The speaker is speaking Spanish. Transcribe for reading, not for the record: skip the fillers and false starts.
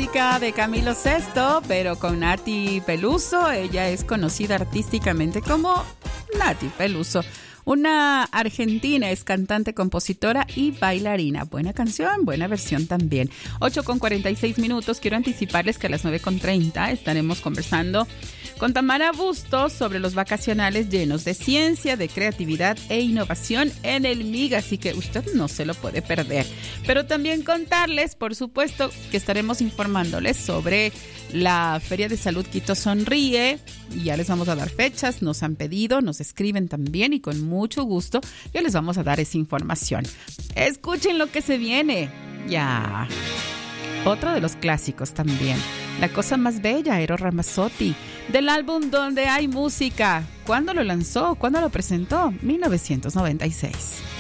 música de Camilo Sesto, pero con Nati Peluso. Ella es conocida artísticamente como Nati Peluso. Una argentina, es cantante, compositora y bailarina. Buena canción, buena versión también. 8:46. Quiero anticiparles que a las 9:30 estaremos conversando con Tamara Bustos sobre los vacacionales llenos de ciencia, de creatividad e innovación en el MIG, así que usted no se lo puede perder. Pero también contarles, por supuesto, que estaremos informándoles sobre la Feria de Salud Quito Sonríe. Y ya les vamos a dar fechas, nos han pedido, nos escriben también y con mucho gusto ya les vamos a dar esa información. Escuchen lo que se viene. Ya. Otro de los clásicos también. La cosa más bella, Eros Ramazzotti, del álbum Donde hay música. ¿Cuándo lo lanzó? ¿Cuándo lo presentó? 1996.